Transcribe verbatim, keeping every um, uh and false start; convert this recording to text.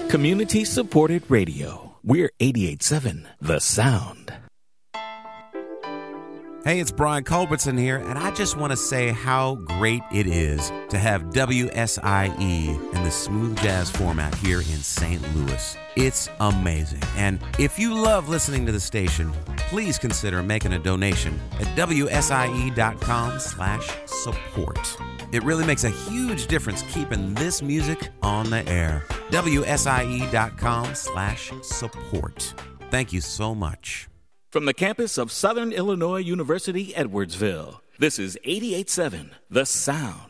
Community-supported radio. We're eighty-eight point seven The Sound. Hey, it's Brian Culbertson here, and I just want to say how great it is to have W S I E in the smooth jazz format here in Saint Louis. It's amazing. And if you love listening to the station, please consider making a donation at W S I E dot com slash support. It really makes a huge difference keeping this music on the air. W S I E dot com slash support. Thank you so much. From the campus of Southern Illinois University, Edwardsville, this is eighty-eight point seven The Sound.